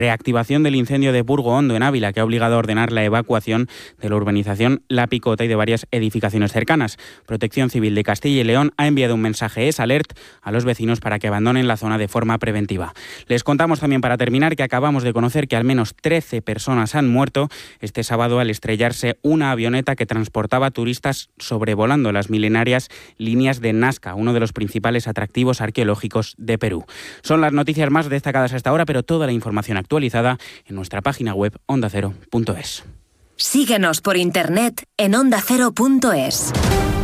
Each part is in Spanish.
reactivación del incendio de Burgo Hondo en Ávila, que ha obligado a ordenar la evacuación de la urbanización La Picota y de varias edificaciones cercanas. Protección Civil de Castilla y León ha enviado un mensaje alert a los vecinos para que abandonen la zona de forma preventiva. Les contamos también, para terminar, que acabamos de conocer que al menos 13 personas han muerto este sábado al estrellarse una avioneta que transportaba turistas sobrevolando las milenarias líneas de Nazca, uno de los principales atractivos arqueológicos de Perú. Son las noticias más destacadas hasta ahora, pero toda la información actualizada en nuestra página web ondacero.es. Síguenos por internet en ondacero.es.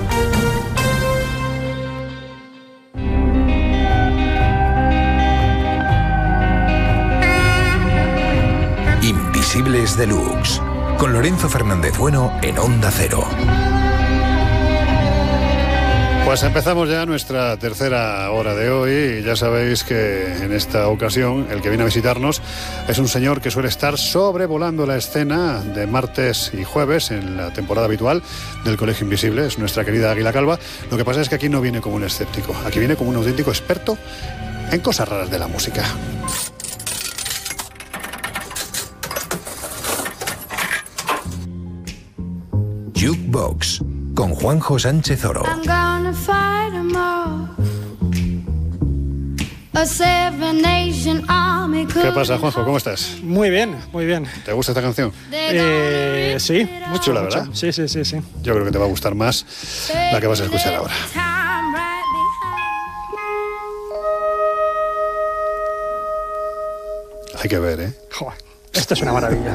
Invisibles Deluxe, con Lorenzo Fernández Bueno en Onda Cero. Pues empezamos ya nuestra tercera hora de hoy y ya sabéis que en esta ocasión el que viene a visitarnos es un señor que suele estar sobrevolando la escena de martes y jueves en la temporada habitual del Colegio Invisible. Es nuestra querida Águila Calva. Lo que pasa es que aquí no viene como un escéptico, aquí viene como un auténtico experto en cosas raras de la música. Jukebox, con Juanjo Sánchez Oro. ¿Qué pasa, Juanjo? ¿Cómo estás? Muy bien, muy bien. ¿Te gusta esta canción? Sí, mucho, chula, ¿verdad? Sí. Yo creo que te va a gustar más la que vas a escuchar ahora. Hay que ver, ¿eh? Joder, esto es una maravilla.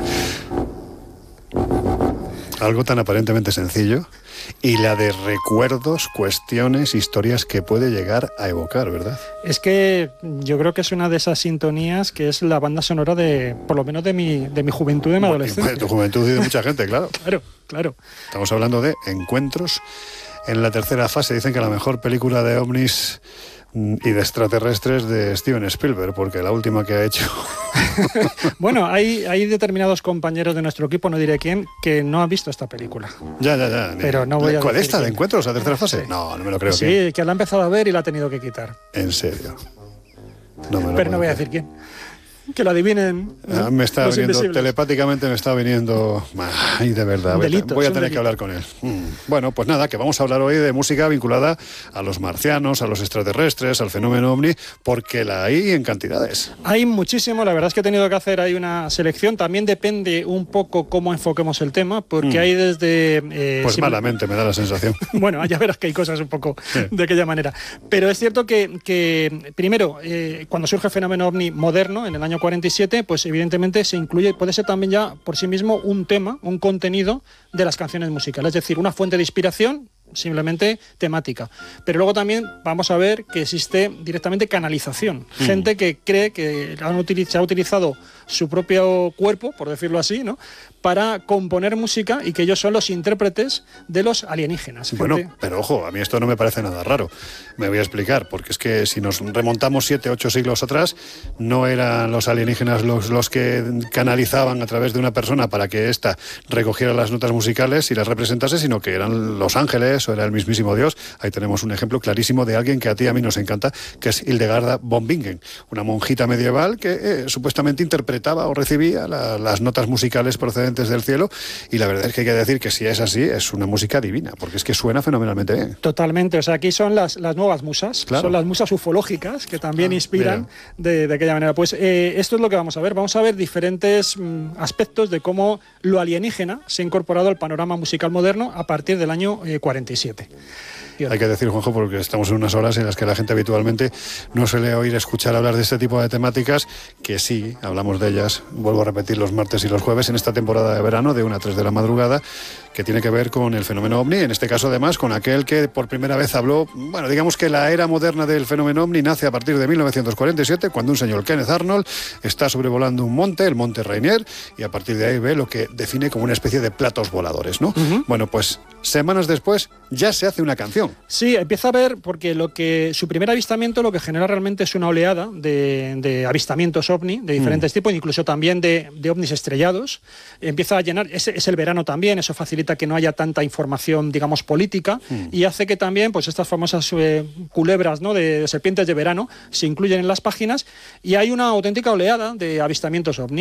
Algo tan aparentemente sencillo y la de recuerdos, cuestiones, historias que puede llegar a evocar, ¿verdad? Es que yo creo que es una de esas sintonías que es la banda sonora de, por lo menos de mi juventud y de mi adolescencia. De tu juventud y de mucha gente, claro. Claro. Estamos hablando de encuentros en la tercera fase. Dicen que la mejor película de ovnis y de extraterrestres de Steven Spielberg, porque la última que ha hecho... Bueno, hay determinados compañeros de nuestro equipo, no diré quién, que no han visto esta película. Ya. Pero no voy a ¿Cuál decir esta de quién. encuentros, la tercera fase? Sí. No me lo creo. Sí, que la ha empezado a ver y la ha tenido que quitar. ¿En serio? Pero no voy a decir quién. Que lo adivinen. Me está los viniendo, invisibles. telepáticamente me está viniendo... Ay, de verdad, Delito, voy a es un tener que delito. hablar con él. Bueno, pues nada, que vamos a hablar hoy de música vinculada a los marcianos, a los extraterrestres, al fenómeno ovni, porque la hay en cantidades. Hay muchísimo, la verdad es que he tenido que hacer ahí una selección. También depende un poco cómo enfoquemos el tema, porque hay desde... Pues malamente me da la sensación. Bueno, ya verás que hay cosas un poco de aquella manera. Pero es cierto que primero, cuando surge el fenómeno ovni moderno, en el año 47, pues evidentemente se incluye, puede ser también ya por sí mismo un tema, un contenido de las canciones musicales, es decir, una fuente de inspiración simplemente temática. Pero luego también vamos a ver que existe directamente canalización. Gente que cree que se ha utilizado su propio cuerpo, por decirlo así, ¿no?, para componer música y que ellos son los intérpretes de los alienígenas. Bueno, pero ojo, a mí esto no me parece nada raro. Me voy a explicar, porque es que si nos remontamos 7, 8 siglos atrás, no eran los alienígenas los que canalizaban a través de una persona para que ésta recogiera las notas musicales y las representase, sino que eran los ángeles o era el mismísimo Dios. Ahí tenemos un ejemplo clarísimo de alguien que a ti y a mí nos encanta, que es Hildegarda von Bingen, una monjita medieval que supuestamente interpretaba o recibía las notas musicales procedentes del cielo, y la verdad es que hay que decir que si es así, es una música divina, porque es que suena fenomenalmente bien. Totalmente, o sea, aquí son las nuevas musas, claro. Son las musas ufológicas que también inspiran de aquella manera. Pues esto es lo que vamos a ver diferentes aspectos de cómo lo alienígena se ha incorporado al panorama musical moderno a partir del año 47. Hay que decir, Juanjo, porque estamos en unas horas en las que la gente habitualmente no suele oír escuchar hablar de este tipo de temáticas, que sí, hablamos de ellas, vuelvo a repetir, los martes y los jueves en esta temporada de verano de 1 a 3 de la madrugada, que tiene que ver con el fenómeno ovni, en este caso además con aquel que por primera vez habló, bueno, digamos que la era moderna del fenómeno ovni nace a partir de 1947, cuando un señor Kenneth Arnold está sobrevolando un monte, el Monte Rainier, y a partir de ahí ve lo que define como una especie de platos voladores, ¿no? Bueno, pues semanas después ya se hace una canción. Sí, empieza a ver, porque su primer avistamiento lo que genera realmente es una oleada de avistamientos ovni de diferentes tipos, incluso también de ovnis estrellados. Empieza a llenar, es el verano también, eso facilita que no haya tanta información, digamos, política, y hace que también pues estas famosas culebras, ¿no?, de serpientes de verano se incluyen en las páginas, y hay una auténtica oleada de avistamientos ovni.